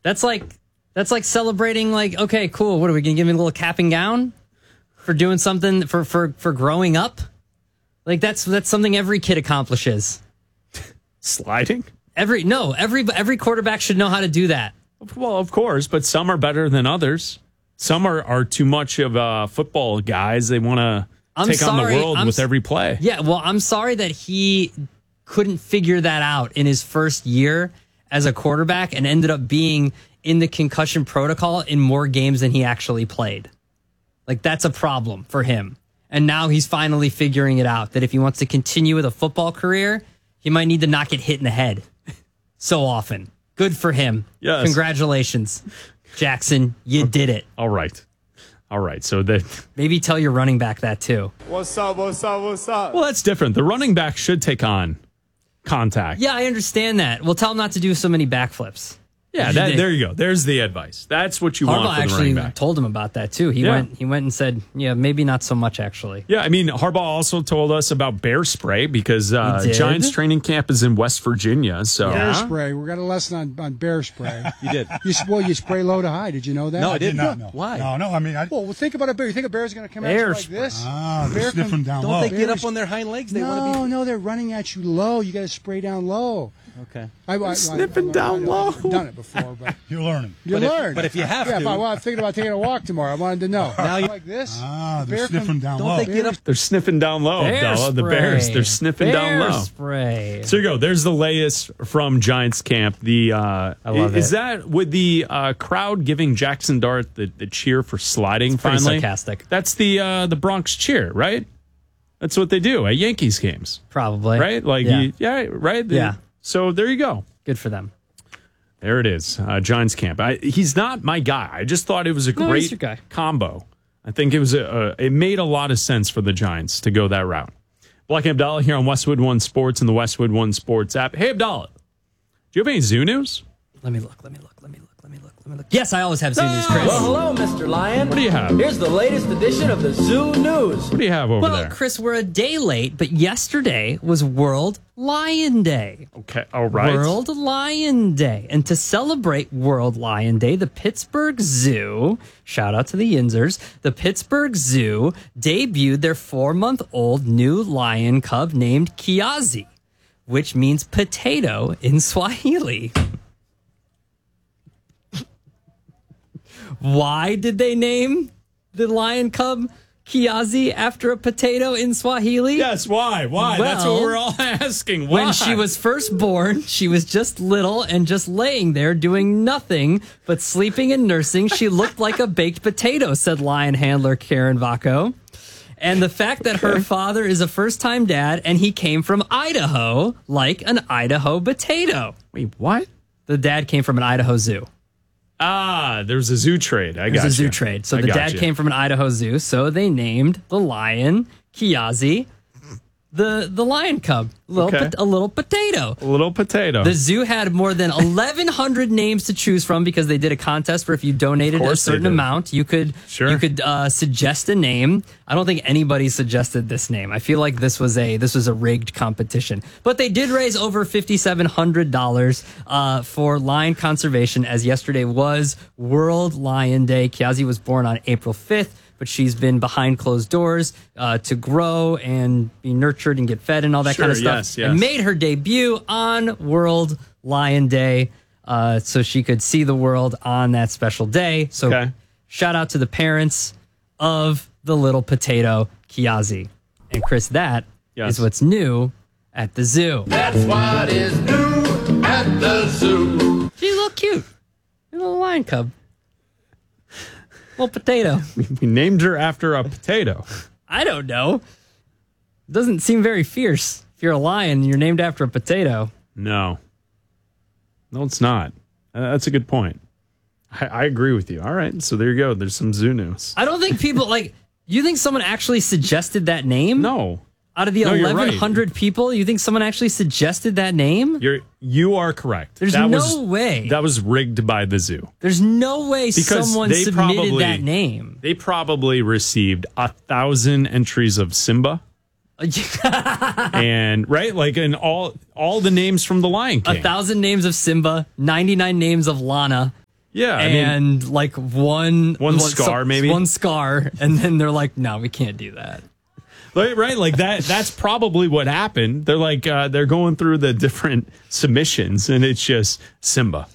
That's like celebrating. Like, okay, cool. What are we gonna give me a little cap and gown for doing something for growing up? Like that's something every kid accomplishes. Sliding? Every quarterback should know how to do that. Well, of course, but some are better than others. Some are too much of football guys. They want to take on the world with every play. Yeah, well, I'm sorry that he couldn't figure that out in his first year as a quarterback and ended up being in the concussion protocol in more games than he actually played. Like, that's a problem for him. And now he's finally figuring it out, that if he wants to continue with a football career, he might need to not get hit in the head so often. Good for him. Yes. Congratulations, Jackson. You did it. All right. So maybe tell your running back that too. What's up? Well, that's different. The running back should take on contact. Yeah, I understand that. Well, tell him not to do so many backflips. Yeah, there you go. There's the advice. That's what you want from the running back. Harbaugh actually told him about that too. He went and said, yeah, maybe not so much actually. Yeah, I mean, Harbaugh also told us about bear spray because Giants training camp is in West Virginia. So bear spray. We got a lesson on bear spray. You did. You spray low to high. Did you know that? No, I did not. No. Why? No. I mean, well, think about a bear. You think a bear's going to come at you like this? They're sniffing down low. Don't they get up on their hind legs? No, they're running at you low. You got to spray down low. Okay. Sniffing down low. I've done it before, but You're learning. You learn. But if you have to. I'm thinking about taking a walk tomorrow. I wanted to know. Now you like this. They're sniffing down low. Don't they get up? they're sniffing down low, Abdallah. The Bears, they're sniffing down low. Spray. So you go. There's the latest from Giants camp. I love is it. that with the crowd giving Jackson Dart the cheer for sliding? It's pretty finally, sarcastic. That's the Bronx cheer, right? That's what they do at Yankees games, Probably. right? Like, right? Yeah. So there you go. Good for them. There it is. Giants camp. He's not my guy. I just thought it was a he's great your guy. combo. I think it was it made a lot of sense for the Giants to go that route. Black and Abdallah here on Westwood One Sports and the Westwood One Sports app. Hey, Abdallah, do you have any zoo news? Let me look. Yes, I always have zoo news, Chris. Well, hello, Mr. Lion. What do you have? Here's the latest edition of the Zoo News. What do you have over Well, there? Chris, we're a day late, but yesterday was World Lion Day. Okay, all right. World Lion Day. And to celebrate World Lion Day, the Pittsburgh Zoo, shout out to the Yinzers, the Pittsburgh Zoo debuted their 4-month-old new lion cub named Kiazi, which means potato in Swahili. Why did they name the lion cub Kiazi after a potato in Swahili? Yes, why? Why? Well, that's what we're all asking. Why? When she was first born, she was just little and just laying there doing nothing but sleeping and nursing. She looked like a baked potato, said lion handler Karen Vaco. And the fact that her father is a first-time dad and he came from Idaho, like an Idaho potato. Wait, what? The dad came from an Idaho zoo. There's a zoo trade. I got There's a zoo trade. So the dad came from an Idaho zoo, so they named the lion Kiazi the lion cub. A little potato. A little potato. The zoo had more than 1,100 names to choose from because they did a contest where if you donated a certain amount, you could suggest a name. I don't think anybody suggested this name. I feel like this was a rigged competition. But they did raise over $5,700 for lion conservation, as yesterday was World Lion Day. Kiazi was born on April 5th. But she's been behind closed doors to grow and be nurtured and get fed and all that kind of stuff. Yes. And made her debut on World Lion Day so she could see the world on that special day. So shout out to the parents of the little potato, Kiazi. And Chris, that is what's new at the zoo. That's what is new at the zoo. She's a little cute. A little lion cub. Little potato. We named her after a potato. I don't know. Doesn't seem very fierce. If you're a lion and you're named after a potato. No, it's not. That's a good point. I agree with you. All right, so there you go. There's some zoo news. I don't think people you think someone actually suggested that name? No. Out of the 1,100 people, you think someone actually suggested that name? You are correct. There's no way. That was rigged by the zoo. There's no way someone submitted that name. They probably received 1,000 entries of Simba. And and all the names from the Lion King. 1,000 names of Simba, 99 names of Lana, Yeah, and like one scar, maybe one scar, and then they're like, no, we can't do that. Right, like that's probably what happened. They're like they're going through the different submissions, and it's just Simba.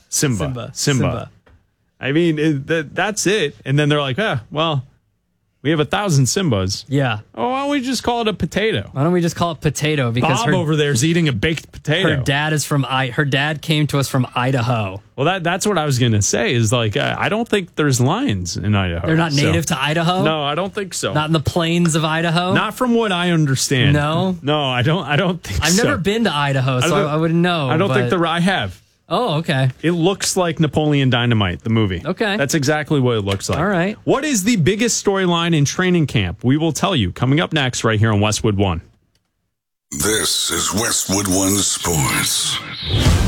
I mean, that's it. And then they're like, well, we have 1,000 Simbas. Yeah. Oh, why don't we just call it a potato? Why don't we just call it potato? Because Bob over there is eating a baked potato. Her dad came to us from Idaho. Well, that's what I was going to say is like, I don't think there's lions in Idaho. They're not native to Idaho? No, I don't think so. Not in the plains of Idaho? Not from what I understand. No? No, I don't think I've so. never been to Idaho, so I wouldn't know. I don't think I have. Oh, okay. It looks like Napoleon Dynamite, the movie. Okay. That's exactly what it looks like. All right. What is the biggest storyline in training camp? We will tell you coming up next right here on Westwood One. This is Westwood One Sports.